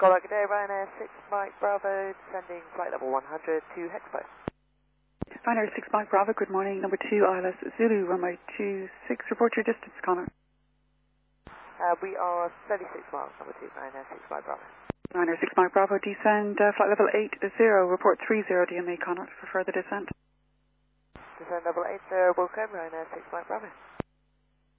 Golden Day, Ryanair 6 Mike Bravo, descending flight level 100 to Hexpo. Ryanair 6 Mike Bravo, good morning. Number 2, ILS Zulu, runway 26. Report your distance, Connor. We are 36 miles, number 2, Ryanair 6 Mike Bravo. Ryanair 6 Mike Bravo, descend flight level 80, report 30 DMA, Connor, for further descent. Descend level 80, welcome, Ryanair 6 Mike Bravo.